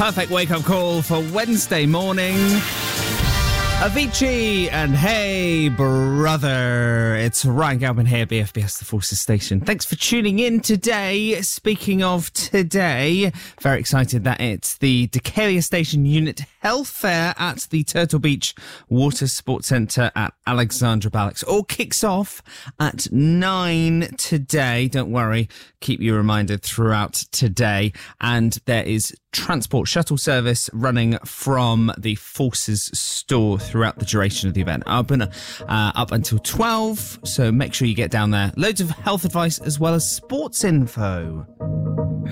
perfect wake-up call for Wednesday morning. Avicii and Hey Brother. It's Ryan Galvin here, BFBS The Forces Station. Thanks for tuning in today. Speaking of today, very excited that it's the Decalia Station Unit Health Fair at the Turtle Beach Water Sports Centre at Alexandra Ballacks. All kicks off at 9 today. Don't worry, keep you reminded throughout today. And there is transport shuttle service running from the Forces store throughout the duration of the event, up until 12, so make sure you get down there. Loads of health advice as well as sports info.